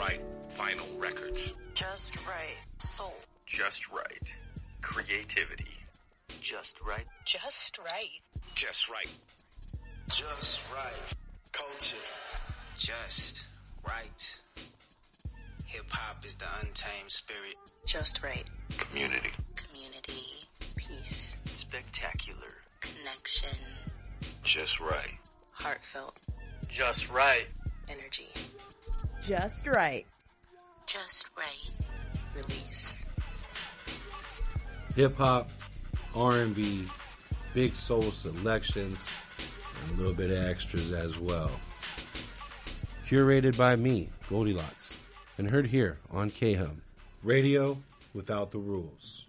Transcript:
right vinyl records. Just right soul. Just right creativity. Just right. Just right. Just right. Just right culture. Just right. Hip-hop is the untamed spirit. Just right. Community. Community. Peace. Spectacular. Connection. Just right. Heartfelt. Just right. Energy. Just right. Just right. Release. Hip-hop, R&B, big soul selections, and a little bit of extras as well. Curated by me, Goldilocks, and heard here on KHUM, Radio Without the Rules.